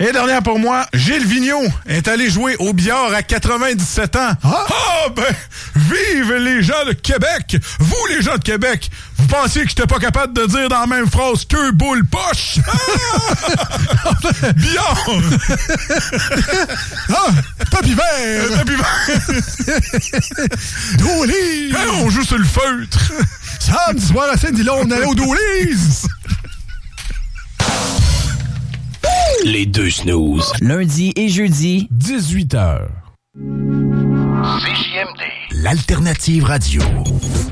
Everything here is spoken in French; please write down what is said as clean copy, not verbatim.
Et dernière pour moi, Gilles Vigneault est allé jouer au billard à 97 ans. Ah, ben, vive les gens de Québec! Vous, les gens de Québec, vous pensiez que j'étais pas capable de dire dans la même phrase que boule poche? Billard! Papy vert! Papy vert! Doolies! On joue sur le feutre! Samedi soir à Saint-Dillon, on allait au Doolies! Les deux snooze. Lundi et jeudi, 18h. CJMD. L'alternative radio.